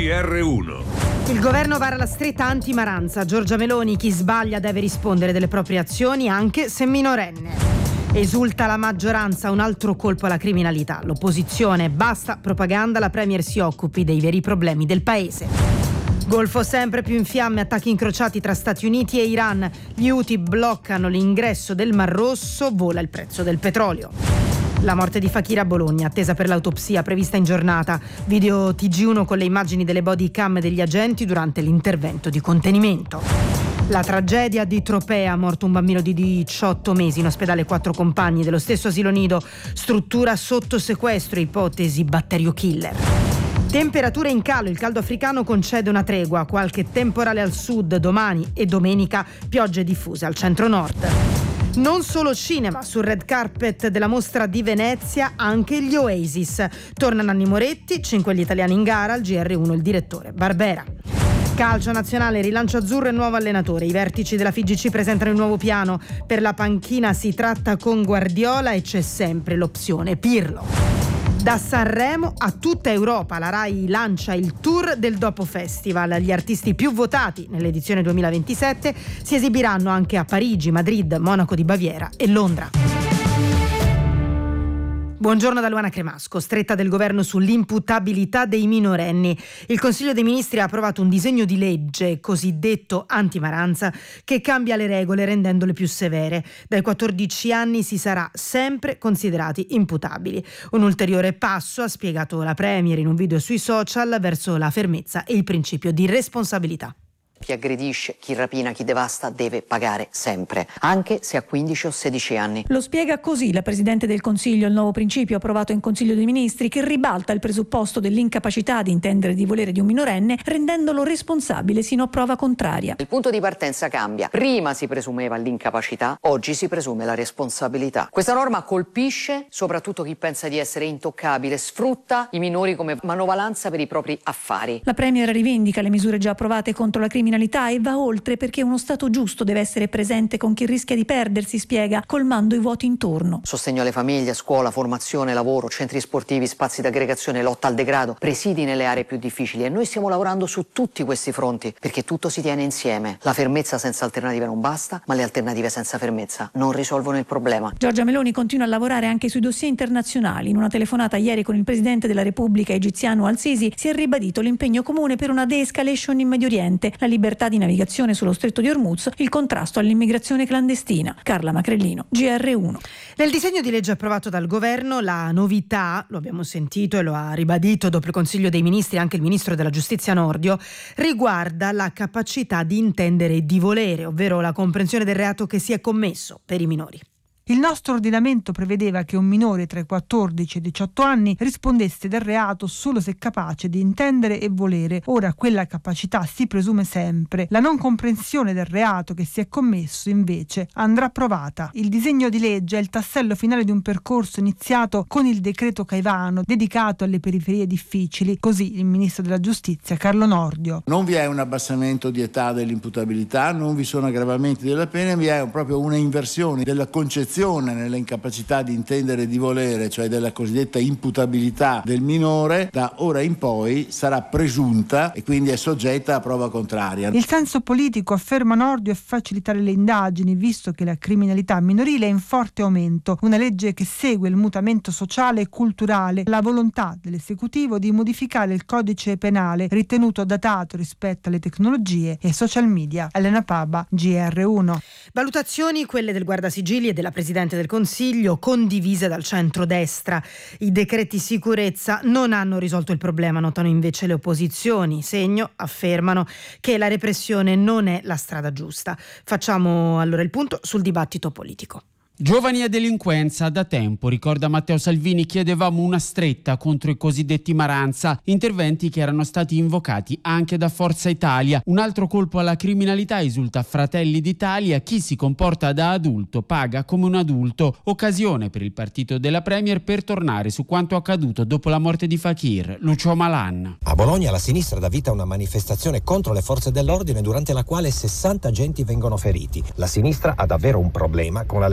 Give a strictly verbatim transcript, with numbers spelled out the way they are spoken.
G R uno. Il governo vara la stretta anti-Maranza. Giorgia Meloni: chi sbaglia deve rispondere delle proprie azioni anche se minorenne. Esulta la maggioranza, un altro colpo alla criminalità. L'opposizione: basta propaganda, la Premier si occupi dei veri problemi del paese. Golfo sempre più in fiamme, attacchi incrociati tra Stati Uniti e Iran. Gli Houthi bloccano l'ingresso del Mar Rosso, vola il prezzo del petrolio. La morte di Fakir a Bologna, attesa per l'autopsia prevista in giornata. Video T G uno con le immagini delle body cam degli agenti durante l'intervento di contenimento. La tragedia di Tropea, morto un bambino di diciotto mesi in ospedale, quattro compagni dello stesso asilo nido, struttura sotto sequestro, ipotesi batterio killer. Temperature in calo, il caldo africano concede una tregua, qualche temporale al sud domani e domenica, piogge diffuse al centro-nord. Non solo cinema, sul red carpet della mostra di Venezia anche gli Oasis. Tornano Nanni Moretti, cinque gli italiani in gara, al G R uno il direttore Barbera. Calcio nazionale, rilancio azzurro e nuovo allenatore. I vertici della F I G C presentano il nuovo piano. Per la panchina si tratta con Guardiola e c'è sempre l'opzione Pirlo. Da Sanremo a tutta Europa, la Rai lancia il tour del Dopo Festival. Gli artisti più votati nell'edizione duemilaventisette si esibiranno anche a Parigi, Madrid, Monaco di Baviera e Londra. Buongiorno da Luana Cremasco. Stretta del governo sull'imputabilità dei minorenni. Il Consiglio dei Ministri ha approvato un disegno di legge cosiddetto anti-Maranza che cambia le regole rendendole più severe. Dai quattordici anni si sarà sempre considerati imputabili. Un ulteriore passo, ha spiegato la Premier in un video sui social, verso la fermezza e il principio di responsabilità. Chi aggredisce, chi rapina, chi devasta deve pagare sempre, anche se ha quindici o sedici anni. Lo spiega così la Presidente del Consiglio, il nuovo principio approvato in Consiglio dei Ministri che ribalta il presupposto dell'incapacità di intendere e di volere di un minorenne, rendendolo responsabile sino a prova contraria. Il punto di partenza cambia. Prima si presumeva l'incapacità, oggi si presume la responsabilità. Questa norma colpisce soprattutto chi pensa di essere intoccabile, sfrutta i minori come manovalanza per i propri affari. La Premier rivendica le misure già approvate contro la criminalità e va oltre, perché uno Stato giusto deve essere presente con chi rischia di perdersi, spiega, colmando i vuoti intorno. Sostegno alle famiglie, scuola, formazione, lavoro, centri sportivi, spazi d'aggregazione, lotta al degrado, presidi nelle aree più difficili, e noi stiamo lavorando su tutti questi fronti perché tutto si tiene insieme. La fermezza senza alternative non basta, ma le alternative senza fermezza non risolvono il problema. Giorgia Meloni continua a lavorare anche sui dossier internazionali. In una telefonata ieri con il Presidente della Repubblica egiziano Al-Sisi si è ribadito l'impegno comune per una de-escalation in Medio Oriente, la libertà di navigazione sullo stretto di Hormuz, il contrasto all'immigrazione clandestina. Carla Macrellino, G R uno. Nel disegno di legge approvato dal governo la novità, lo abbiamo sentito e lo ha ribadito dopo il Consiglio dei Ministri anche il Ministro della Giustizia Nordio, riguarda la capacità di intendere e di volere, ovvero la comprensione del reato che si è commesso per i minori. Il nostro ordinamento prevedeva che un minore tra i quattordici e i diciotto anni rispondesse del reato solo se capace di intendere e volere. Ora quella capacità si presume sempre. La non comprensione del reato che si è commesso, invece, andrà provata. Il disegno di legge è il tassello finale di un percorso iniziato con il decreto Caivano, dedicato alle periferie difficili. Così il Ministro della Giustizia, Carlo Nordio. Non vi è un abbassamento di età dell'imputabilità, non vi sono aggravamenti della pena, vi è proprio una inversione della concezione nella incapacità di intendere e di volere, cioè della cosiddetta imputabilità del minore. Da ora in poi sarà presunta e quindi è soggetta a prova contraria. Il senso politico, afferma Nordio, è facilitare le indagini, visto che la criminalità minorile è in forte aumento. Una legge che segue il mutamento sociale e culturale, la volontà dell'esecutivo di modificare il codice penale ritenuto datato rispetto alle tecnologie e social media. Elena Paba, G R uno. Valutazioni, quelle del Guardasigilli e della Presidente del Consiglio, condivise dal centrodestra. I decreti sicurezza non hanno risolto il problema, notano invece le opposizioni. Segno, affermano, che la repressione non è la strada giusta. Facciamo allora il punto sul dibattito politico. Giovani e delinquenza, da tempo, ricorda Matteo Salvini, chiedevamo una stretta contro i cosiddetti Maranza, interventi che erano stati invocati anche da Forza Italia. Un altro colpo alla criminalità, esulta Fratelli d'Italia: chi si comporta da adulto paga come un adulto. Occasione per il partito della Premier per tornare su quanto accaduto dopo la morte di Fakir. Lucio Malan. A Bologna la sinistra dà vita a una manifestazione contro le forze dell'ordine durante la quale sessanta agenti vengono feriti. La sinistra ha davvero un problema con la